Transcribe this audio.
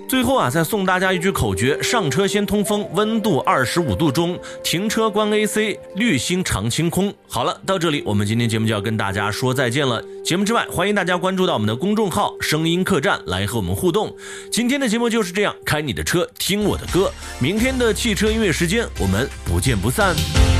最后啊，再送大家一句口诀：上车先通风，温度25度中，停车关 AC， 滤芯常清空。好了，到这里我们今天节目就要跟大家说再见了。节目之外，欢迎大家关注到我们的公众号声音客栈来和我们互动。今天的节目就是这样，开你的车听我的歌，明天的汽车音乐时间我们不见不散。